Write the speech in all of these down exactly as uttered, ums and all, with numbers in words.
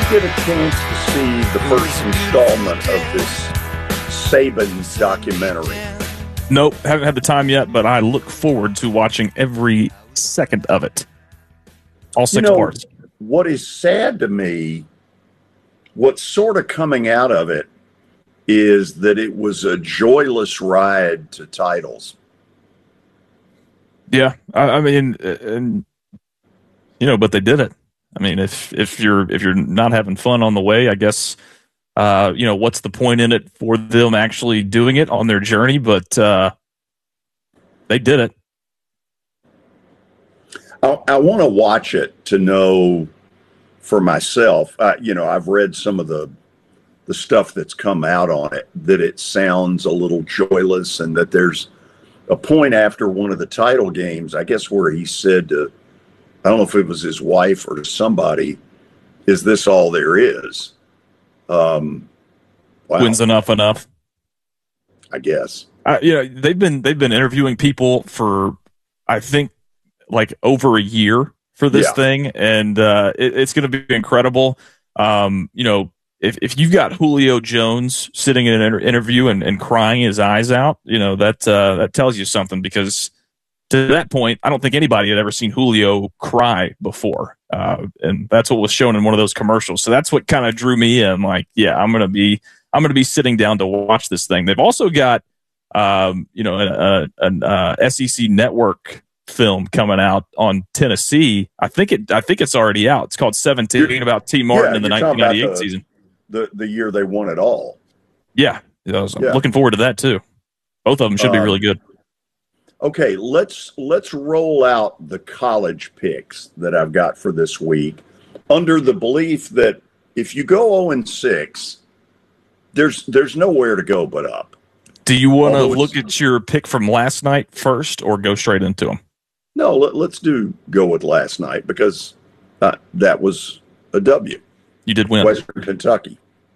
get a chance to see the first installment of this Saban documentary? Nope, haven't had the time yet, but I look forward to watching every second of it. All six you know, parts. What is sad to me, what's sort of coming out of it, is that it was a joyless ride to titles. Yeah, I, I mean, and you know, but they did it. I mean, if if you're if you're not having fun on the way, I guess, uh, you know, what's the point in it for them actually doing it on their journey? But uh, they did it. I, I want to watch it to know for myself. Uh, you know, I've read some of the the stuff that's come out on it, that it sounds a little joyless, and that there's a point after one of the title games, I guess, where he said to, I don't know if it was his wife or to somebody, "Is this all there is?" Um, wow. Wins enough enough. I guess. Uh, you know, they've been they've been interviewing people for, I think, like over a year for this Yeah. thing, and uh, it, it's going to be incredible. Um, you know, if if you've got Julio Jones sitting in an inter- interview and, and crying his eyes out, you know that uh, that tells you something, because to that point, I don't think anybody had ever seen Julio cry before, uh, and that's what was shown in one of those commercials. So that's what kind of drew me in. Like, yeah, I'm gonna be I'm gonna be sitting down to watch this thing. They've also got, um, you know, an a, a S E C network film coming out on Tennessee. I think it. I think it's already out. It's called seventeen, You're, about T. Martin yeah, in the you're talking nineteen ninety-eight about the, season. The the year they won it all. Yeah, I was, I'm Yeah. looking forward to that too. Both of them should be Um, really good. Okay, let's let's roll out the college picks that I've got for this week, under the belief that if you go oh and six, there's there's nowhere to go but up. Do you want to although look at your pick from last night first, or go straight into them? No, let, let's do go with last night, because uh, that was a W. You did win. Western Kentucky.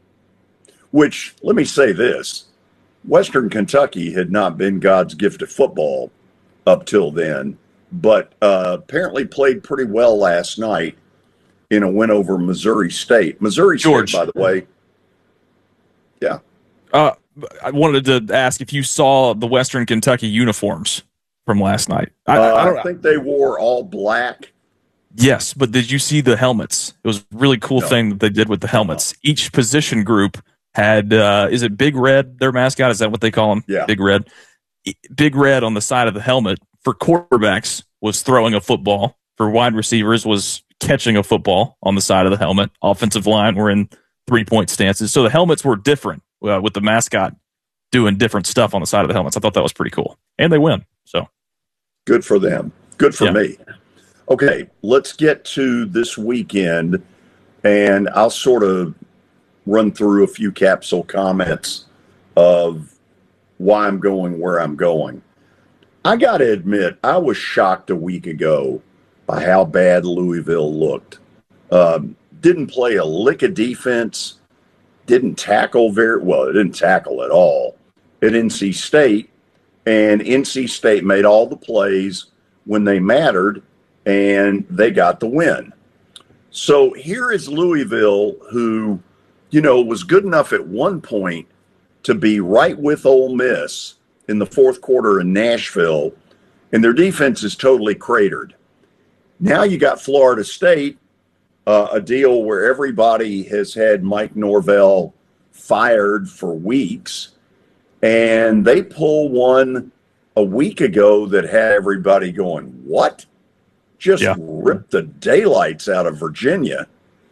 Which, let me say this, Western Kentucky had not been God's gift to football up till then, but uh, apparently played pretty well last night in a win over Missouri State. Missouri George. State, by the way. Yeah. Uh, I wanted to ask if you saw the Western Kentucky uniforms from last night. I, uh, I, don't, I think they wore all black. Yes, but did you see the helmets? It was a really cool No. thing that they did with the helmets. Each position group had, uh, is it Big Red, their mascot? Is that what they call him? Yeah. Big Red. Big Red on the side of the helmet for quarterbacks was throwing a football. For wide receivers was catching a football on the side of the helmet. Offensive line were in three-point stances. So the helmets were different, uh, with the mascot doing different stuff on the side of the helmets. I thought that was pretty cool. And they win. So Good for them. Good for Yeah. me. Okay, let's get to this weekend, and I'll sort of run through a few capsule comments of why I'm going where I'm going. I got to admit, I was shocked a week ago by how bad Louisville looked. Um, didn't play a lick of defense, didn't tackle very well, it didn't tackle at all at N C State, and N C State made all the plays when they mattered, and they got the win. So here is Louisville, who, you know, was good enough at one point to be right with Ole Miss in the fourth quarter in Nashville, and their defense is totally cratered. Now you got Florida State, uh, a deal where everybody has had Mike Norvell fired for weeks, and they pull one a week ago that had everybody going, what? Just Yeah. ripped the daylights out of Virginia.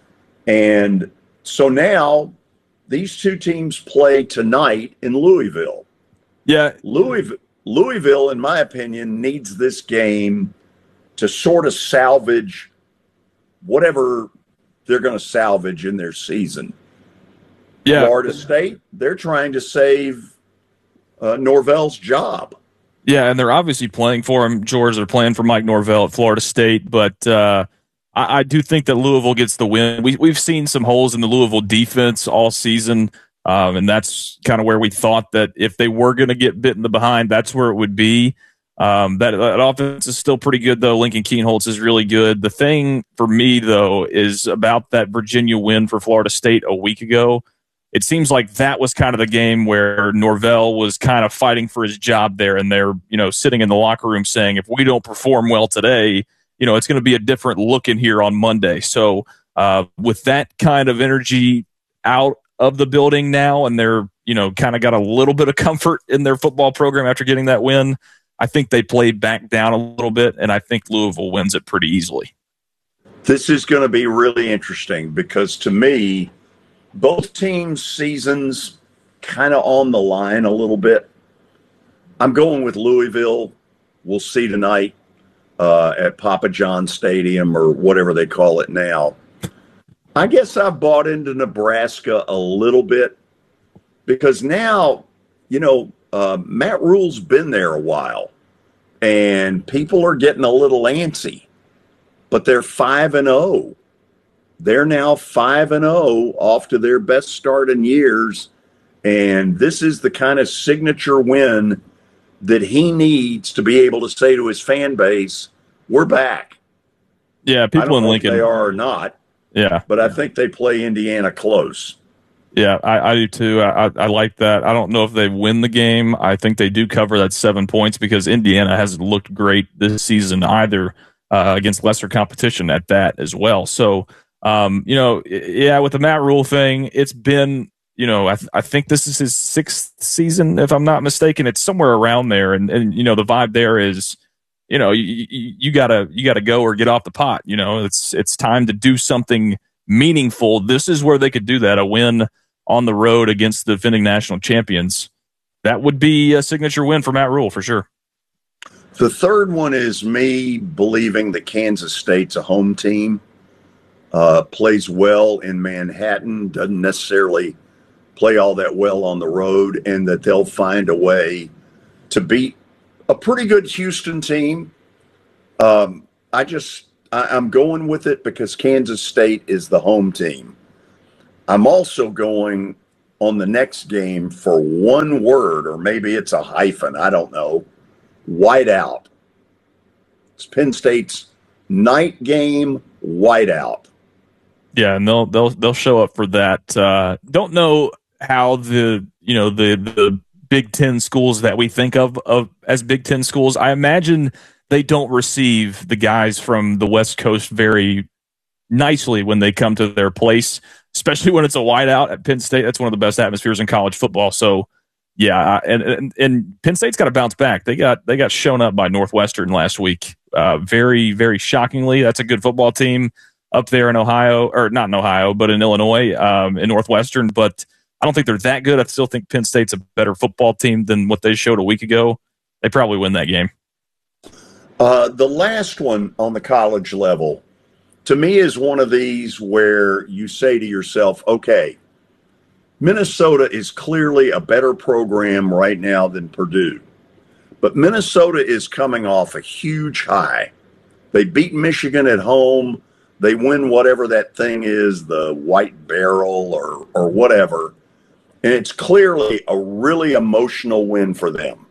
And so now these two teams play tonight in Louisville. yeah, Louisville, Louisville, in my opinion, needs this game to sort of salvage whatever they're going to salvage in their season. yeah. Florida State, they're trying to save uh, Norvell's job. Yeah, and they're obviously playing for him, George. They're playing for Mike Norvell at Florida State, but uh, I, I do think that Louisville gets the win. We, we've seen some holes in the Louisville defense all season, um, and that's kind of where we thought that if they were going to get bit in the behind, that's where it would be. Um, that, that offense is still pretty good, though. Lincoln Kienholz is really good. The thing for me, though, is about that Virginia win for Florida State a week ago. It seems like that was kind of the game where Norvell was kind of fighting for his job there, and they're, you know, sitting in the locker room saying, if we don't perform well today, you know, it's going to be a different look in here on Monday. So uh, with that kind of energy out of the building now, and they're, you know, kind of got a little bit of comfort in their football program after getting that win, I think they played back down a little bit, and I think Louisville wins it pretty easily. This is going to be really interesting because, to me, both teams' seasons kind of on the line a little bit. I'm going with Louisville. We'll see tonight uh, at Papa John Stadium or whatever they call it now. I guess I've bought into Nebraska a little bit because now, you know, uh, Matt Rule's been there a while, and people are getting a little antsy, but they're five and oh. They're now five and oh off to their best start in years, and this is the kind of signature win that he needs to be able to say to his fan base, "We're back." Yeah, people I don't in know Lincoln, if they are or not. Yeah, but I think they play Indiana close. Yeah, I, I do too. I, I like that. I don't know if they win the game. I think they do cover that seven points because Indiana hasn't looked great this season either uh, against lesser competition at that as well. So, um, you know, yeah, with the Matt Rule thing, it's been, you know, I, th- I think this is his sixth season, if I'm not mistaken. It's somewhere around there. And, and you know, the vibe there is, you know, you, you, you gotta you gotta go or get off the pot. You know, it's it's time to do something meaningful. This is where they could do that. A win on the road against the defending national champions. That would be a signature win for Matt Rule for sure. The third one is me believing that Kansas State's a home team, uh, plays well in Manhattan, doesn't necessarily play all that well on the road, and that they'll find a way to beat a pretty good Houston team. Um, I just, I, I'm going with it because Kansas State is the home team. I'm also going on the next game for one word, or maybe it's a hyphen, I don't know, whiteout. It's Penn State's night game, whiteout. Yeah, and they'll they'll they'll show up for that. Uh, don't know how the you know the the Big Ten schools that we think of of as Big Ten schools. I imagine they don't receive the guys from the West Coast very nicely when they come to their place, especially when it's a whiteout at Penn State. That's one of the best atmospheres in college football. So, yeah, and and, and Penn State's got to bounce back. They got they got shown up by Northwestern last week. Uh, very very shockingly. That's a good football team up there in Ohio, or not in Ohio, but in Illinois, um, in Northwestern. But I don't think they're that good. I still think Penn State's a better football team than what they showed a week ago. They probably win that game. Uh, the last one on the college level, to me, is one of these where you say to yourself, okay, Minnesota is clearly a better program right now than Purdue. But Minnesota is coming off a huge high. They beat Michigan at home. They win whatever that thing is, the White Barrel or or whatever. And it's clearly a really emotional win for them.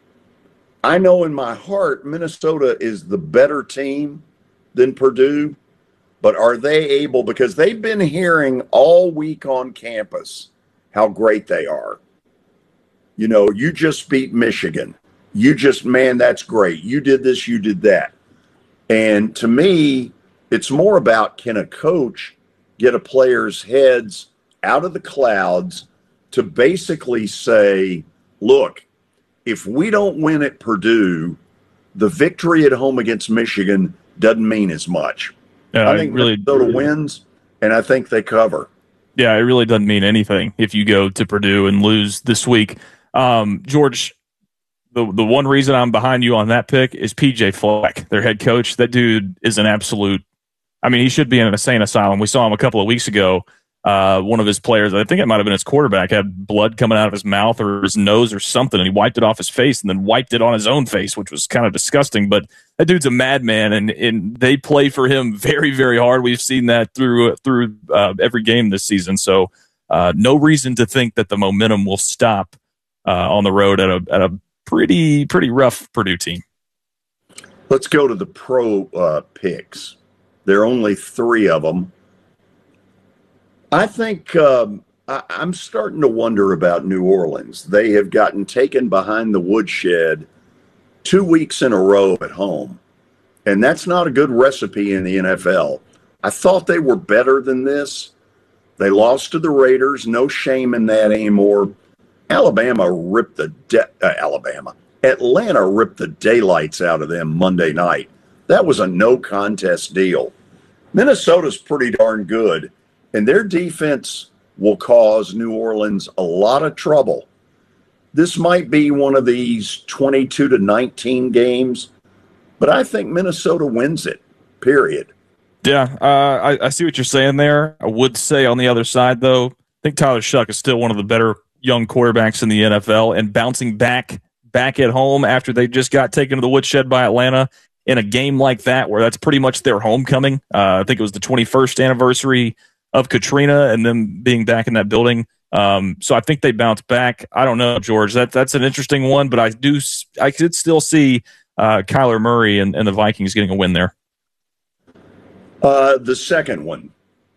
I know in my heart Minnesota is the better team than Purdue, but are they able, because they've been hearing all week on campus how great they are. You know, you just beat Michigan. You just, man, that's great. You did this, you did that. And to me, it's more about, can a coach get a player's heads out of the clouds to basically say, look, if we don't win at Purdue, the victory at home against Michigan doesn't mean as much. Yeah, I think really, Minnesota really wins, and I think they cover. Yeah, it really doesn't mean anything if you go to Purdue and lose this week. Um, George, the the one reason I'm behind you on that pick is P J Fleck, their head coach. That dude is an absolute – I mean, he should be in an insane asylum. We saw him a couple of weeks ago. Uh, one of his players, I think it might have been his quarterback, had blood coming out of his mouth or his nose or something, and he wiped it off his face and then wiped it on his own face, which was kind of disgusting. But that dude's a madman, and, and they play for him very, very hard. We've seen that through through uh, every game this season. So uh, no reason to think that the momentum will stop uh, on the road at a at a pretty pretty rough Purdue team. Let's go to the pro uh, picks. There are only three of them. I think um, I, I'm starting to wonder about New Orleans. They have gotten taken behind the woodshed two weeks in a row at home, and that's not a good recipe in the N F L. I thought they were better than this. They lost to the Raiders. No shame in that anymore. Alabama ripped the de- uh, Alabama. Atlanta ripped the daylights out of them Monday night. That was a no contest deal. Minnesota's pretty darn good, and their defense will cause New Orleans a lot of trouble. This might be one of these twenty-two to nineteen games, but I think Minnesota wins it, period. Yeah, uh, I, I see what you're saying there. I would say on the other side, though, I think Tyler Shuck is still one of the better young quarterbacks in the N F L, and bouncing back back at home after they just got taken to the woodshed by Atlanta in a game like that, where that's pretty much their homecoming. Uh, I think it was the twenty-first anniversary of Katrina and them being back in that building. Um, so I think they bounce back. I don't know, George. That that's an interesting one, but I do I could still see uh, Kyler Murray and, and the Vikings getting a win there. Uh, the second one,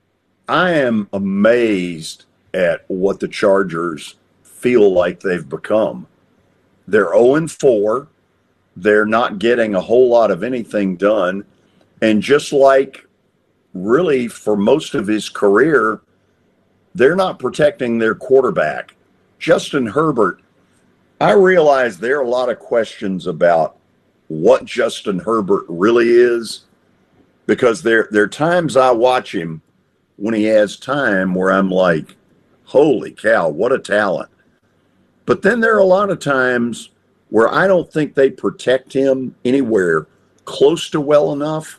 I am amazed at what the Chargers feel like they've become. They're oh and four. They're not getting a whole lot of anything done. And just like really for most of his career, they're not protecting their quarterback. Justin Herbert, I realize there are a lot of questions about what Justin Herbert really is, because there, there are times I watch him when he has time where I'm like, holy cow, what a talent. But then there are a lot of times where I don't think they protect him anywhere close to well enough.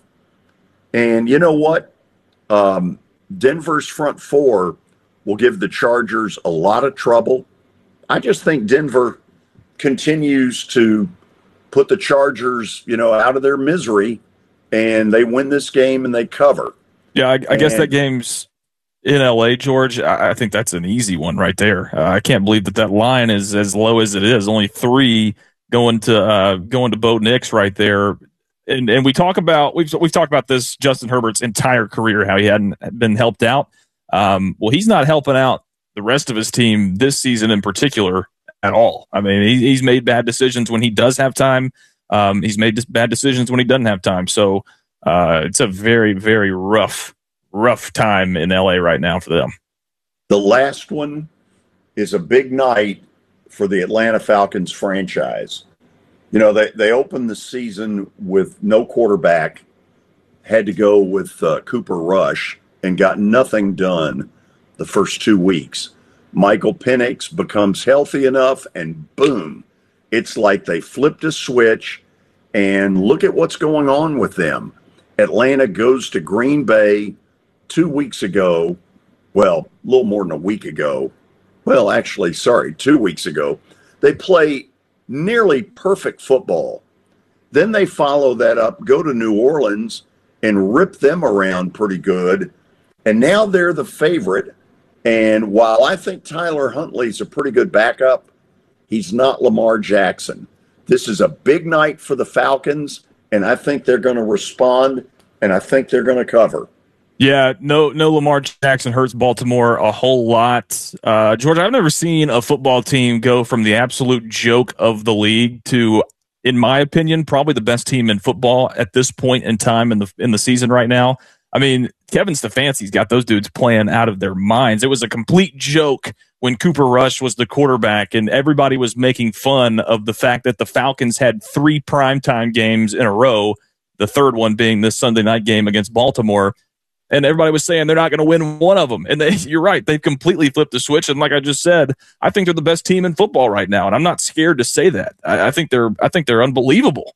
And you know what? Um, Denver's front four will give the Chargers a lot of trouble. I just think Denver continues to put the Chargers, you know, out of their misery, and they win this game and they cover. Yeah, I, I and, guess that game's in L A, George. I, I think that's an easy one right there. Uh, I can't believe that that line is as low as it is. Only three going to uh, going to Bo Nix right there. And and we talk about we've we've talked about this Justin Herbert's entire career, how he hadn't been helped out. Um, well, he's not helping out the rest of his team this season in particular at all. I mean, he, he's made bad decisions when he does have time. Um, he's made bad decisions when he doesn't have time. So uh, it's a very, very rough, rough time in L A right now for them. The last one is a big night for the Atlanta Falcons franchise. You know, they, they opened the season with no quarterback, had to go with uh, Cooper Rush, and got nothing done the first two weeks. Michael Penix becomes healthy enough, and boom, it's like they flipped a switch, and look at what's going on with them. Atlanta goes to Green Bay two weeks ago, well, a little more than a week ago. Well, actually, sorry, two weeks ago. They play nearly perfect football. Then they follow that up, go to New Orleans, and rip them around pretty good. And now they're the favorite. And while I think Tyler Huntley's a pretty good backup, he's not Lamar Jackson. This is a big night for the Falcons, and I think they're going to respond, and I think they're going to cover. Yeah, no, no. Lamar Jackson hurts Baltimore a whole lot. Uh, George, I've never seen a football team go from the absolute joke of the league to, in my opinion, probably the best team in football at this point in time in the in the season right now. I mean, Kevin Stefanski's got those dudes playing out of their minds. It was a complete joke when Cooper Rush was the quarterback, and everybody was making fun of the fact that the Falcons had three primetime games in a row, the third one being this Sunday night game against Baltimore. And everybody was saying they're not going to win one of them. And they, you're right. They've completely flipped the switch. And like I just said, I think they're the best team in football right now. And I'm not scared to say that. I, I think they're I think they're unbelievable.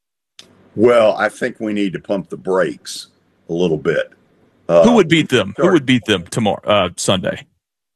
Well, I think we need to pump the brakes a little bit. Uh, Who would beat them? Who would beat them tomorrow, uh, Sunday?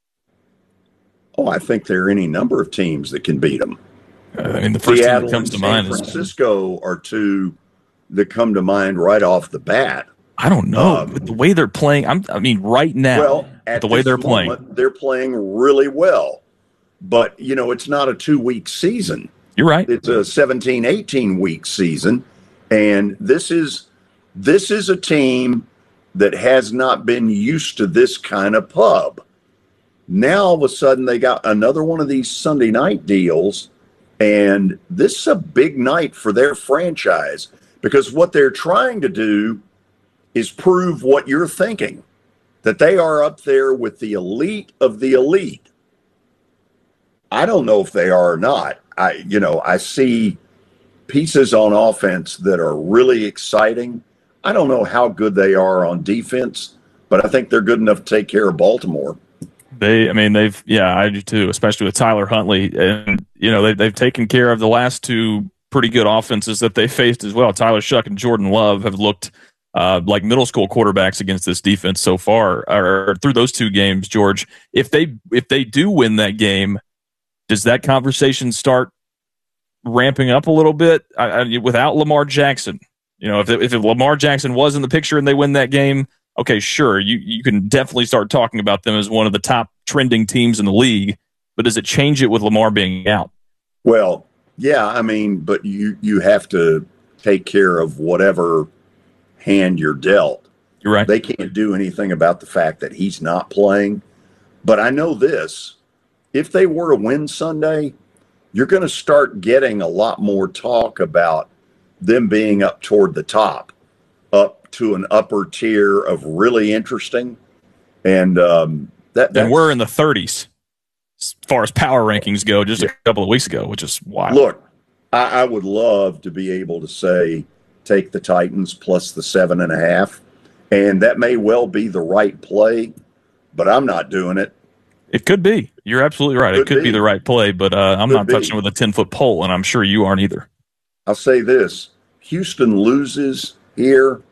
Oh, I think there are any number of teams that can beat them. Uh, I mean, the first Seattle team that comes to and mind San is Francisco are two that come to mind right off the bat. I don't know. Um, But the way they're playing, I'm, I mean, right now, well, at the way this they're moment, playing, they're playing really well. But, you know, it's not a two-week season. you're right. It's a seventeen, eighteen-week season. And this is this is a team that has not been used to this kind of pub. Now, all of a sudden, they got another one of these Sunday night deals, and this is a big night for their franchise because what they're trying to do is prove what you're thinking, that they are up there with the elite of the elite. I don't know if they are or not. I, you know, I see pieces on offense that are really exciting. I don't know how good they are on defense, but I think they're good enough to take care of Baltimore. They, I mean, they've, yeah, I do too, especially with Tyler Huntley. And, you know, they, they've taken care of the last two pretty good offenses that they faced as well. Tyler Shuck and Jordan Love have looked uh, like middle school quarterbacks against this defense so far, or, or through those two games, George. If they, if they do win that game, does that conversation start ramping up a little bit I, I, without Lamar Jackson? You know, if, if Lamar Jackson was in the picture and they win that game, okay, sure, you, you can definitely start talking about them as one of the top trending teams in the league, but does it change it with Lamar being out? Well, yeah, I mean, but you, you have to take care of whatever hand you're dealt. You're right. They can't do anything about the fact that he's not playing. But I know this, if they were to win Sunday, you're going to start getting a lot more talk about them being up toward the top, up to an upper tier of really interesting. And um, that and we're in the thirties as far as power rankings go just yeah. a couple of weeks ago, which is wild. Look, I, I would love to be able to say, take the Titans plus the seven and a half. And that may well be the right play, but I'm not doing it. It could be. You're absolutely right. Could it could be. be the right play, but uh, I'm could not be. touching with a ten-foot pole, and I'm sure you aren't either. I'll say this. Houston loses here.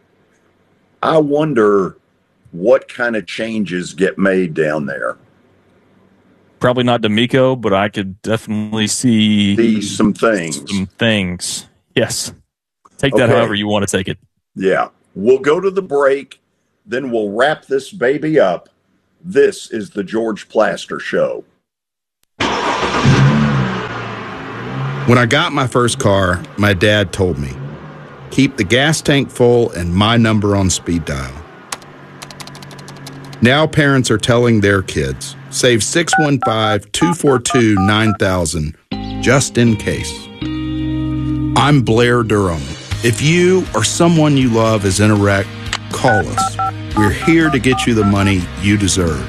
I wonder what kind of changes get made down there. Probably not D'Amico, but I could definitely see, see some things. Some things. Yes. Take that okay. however you want to take it. Yeah. We'll go to the break. Then we'll wrap this baby up. This is the George Plaster Show. When I got my first car, my dad told me, keep the gas tank full and my number on speed dial. Now parents are telling their kids, save six one five, two four two, nine thousand just in case. I'm Blair Durham. If you or someone you love is in a wreck, call us. We're here to get you the money you deserve.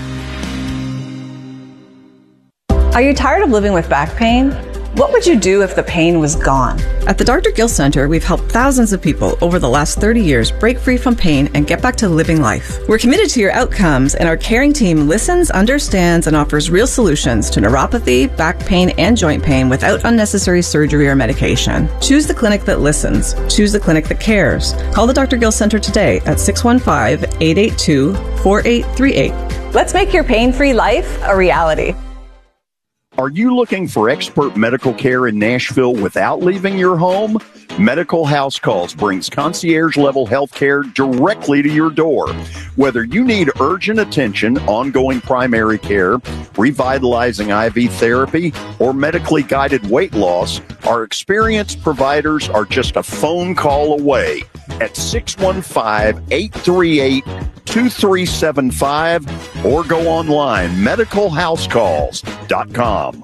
Are you tired of living with back pain? What would you do if the pain was gone? At the Doctor Gill Center, we've helped thousands of people over the last thirty years break free from pain and get back to living life. We're committed to your outcomes, and our caring team listens, understands, and offers real solutions to neuropathy, back pain, and joint pain without unnecessary surgery or medication. Choose the clinic that listens. Choose the clinic that cares. Call the Doctor Gill Center today at six one five, eight eight two, four eight three eight. Let's make your pain-free life a reality. Are you looking for expert medical care in Nashville without leaving your home? Medical House Calls brings concierge-level health care directly to your door. Whether you need urgent attention, ongoing primary care, revitalizing I V therapy, or medically guided weight loss, our experienced providers are just a phone call away at six one five, eight three eight, two three seven five or go online, medical house calls dot com.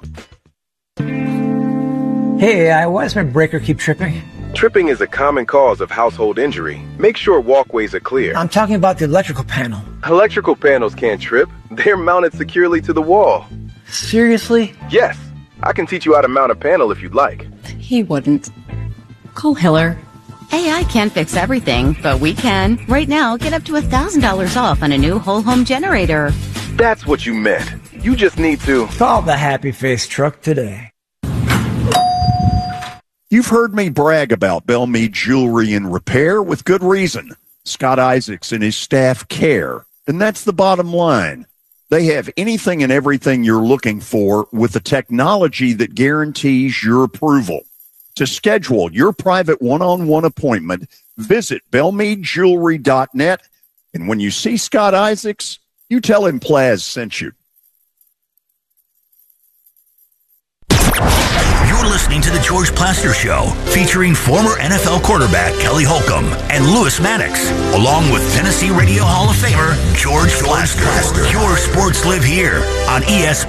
Hey, uh, why does my breaker keep tripping? Tripping is a common cause of household injury. Make sure walkways are clear. I'm talking about the electrical panel. Electrical panels can't trip. They're mounted securely to the wall. Seriously? Yes. I can teach you how to mount a panel if you'd like. He wouldn't. Call Hiller. A I can't fix everything, but we can. Right now, get up to one thousand dollars off on a new whole home generator. That's what you meant. You just need to call the Happy Face truck today. You've heard me brag about Belmead Jewelry and Repair with good reason. Scott Isaacs and his staff care, and that's the bottom line. They have anything and everything you're looking for with the technology that guarantees your approval. To schedule your private one-on-one appointment, visit belmead jewelry dot net, and when you see Scott Isaacs, you tell him Plaz sent you. You're You're listening to The George Plaster Show, featuring former N F L quarterback Kelly Holcomb and Lewis Maddox, along with Tennessee Radio Hall of Famer George Plaster. Your sports live here on E S